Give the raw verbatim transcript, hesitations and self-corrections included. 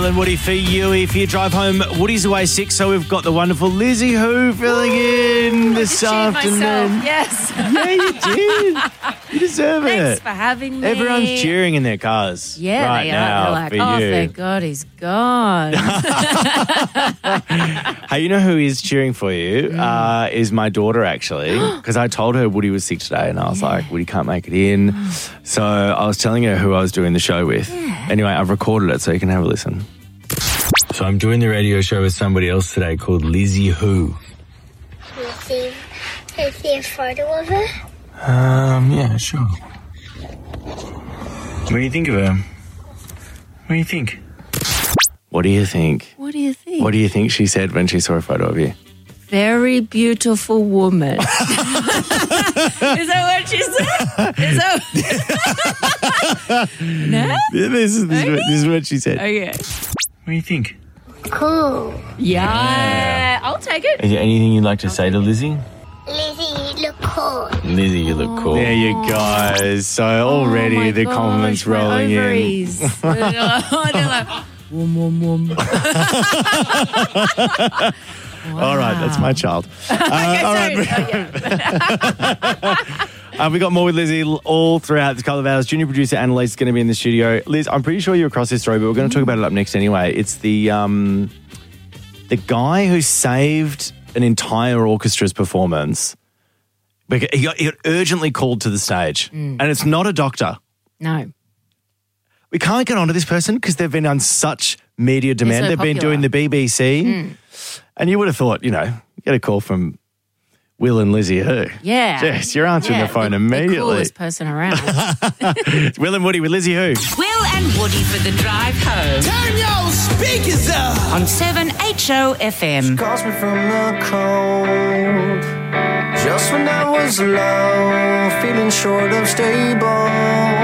Will and Woody for you. For your drive home, Woody's away sick, so we've got the wonderful Lizzie Who filling in this afternoon. Myself. Yes. Yeah, you did. You deserve Thanks it. Thanks for having me. Everyone's cheering in their cars yeah, right they now are. They're like, for oh, you. thank God he's gone. Hey, you know who is cheering for you? Mm. Uh, is my daughter, actually, because I told her Woody was sick today, and I was yeah. like, Woody can't make it in. So I was telling her who I was doing the show with. Yeah. Anyway, I've recorded it so you can have a listen. So I'm doing the radio show with somebody else today called Lizzie Who. Can you see, can you see a photo of her? Um, yeah, sure. What do you think of her? What do you think? What do you think? What do you think? What do you think she said when she saw a photo of you? Very beautiful woman. Is that what she said? Is that... No? This is, this, Okay. is what, this is what she said. Okay. What do you think? Cool. Yeah, yeah. I'll take it. Is there anything you'd like to say to Lizzie? Lizzie, you look cool. Lizzie, you look cool. There you go. So already oh the gosh, compliments my rolling ovaries. in. They're like, wom, wom, wom. Wow. All right, that's my child. Uh, okay, all sorry. right. Oh, yeah. Uh, we got more with Lizzie all throughout this couple of hours. Junior producer Annalise is going to be in the studio. Liz, I'm pretty sure you're across this story, but we're going to talk about it up next anyway. It's the um, the guy who saved an entire orchestra's performance. Because he got, he got urgently called to the stage, mm. and it's not a doctor. No. We can't get onto this person because they've been on such media demand. So they've popular. been doing the B B C, mm. and you would have thought, you know, you get a call from Will and Lizzie Who. Yeah. Yes, you're answering yeah, the phone the, immediately. The coolest person around. Will and Woody with Lizzie Who. Will and Woody for the drive home. Turn your speakers up. On seven H O F M. Calls me from the cold. Just when I was low, feeling short of stable.